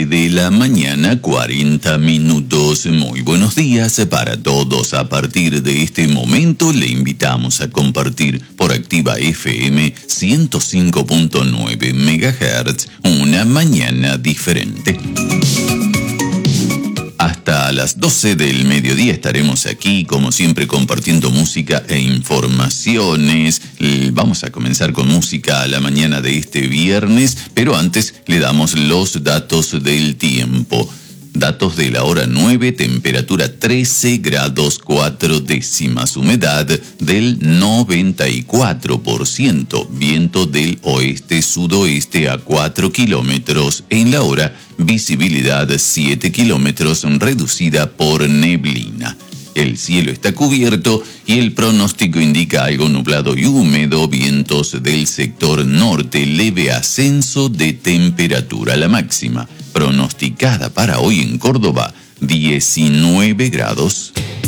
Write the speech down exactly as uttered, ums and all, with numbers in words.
nueve de la mañana, cuarenta minutos. Muy buenos días para todos. A partir de este momento le invitamos a compartir por Activa F M ciento cinco punto nueve megahertz una mañana diferente. Hasta las doce del mediodía estaremos aquí, como siempre, compartiendo música e informaciones. Vamos a comenzar con música a la mañana de este viernes, pero antes le damos los datos del tiempo. Datos de la hora nueve, temperatura trece grados cuatro décimas, humedad del noventa y cuatro por ciento, viento del oeste-sudoeste a cuatro kilómetros en la hora, visibilidad siete kilómetros reducida por neblina. El cielo está cubierto y el pronóstico indica algo nublado y húmedo, vientos del sector norte, leve ascenso de temperatura. La máxima pronosticada para hoy en Córdoba, diecinueve grados.